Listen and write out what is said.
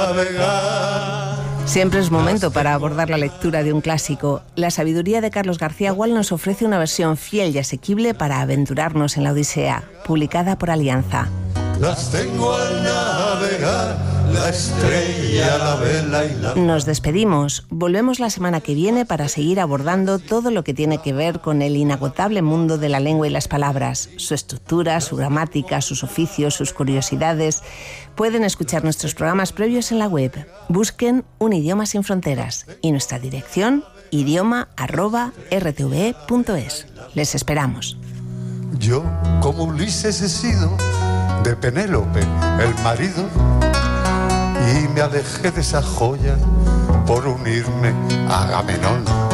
navegar. Siempre es momento para abordar la lectura de un clásico. La sabiduría de Carlos García Gual nos ofrece una versión fiel y asequible para aventurarnos en la Odisea, publicada por Alianza. Las tengo al navegar, la estrella, la vela y la... Nos despedimos. Volvemos la semana que viene para seguir abordando todo lo que tiene que ver con el inagotable mundo de la lengua y las palabras, su estructura, su gramática, sus oficios, sus curiosidades. Pueden escuchar nuestros programas previos en la web. Busquen Un Idioma Sin Fronteras y nuestra dirección idioma@rtve.es. Les esperamos. Yo, como Ulises, he sido de Penélope, el marido, y me alejé de esa joya por unirme a Agamenón.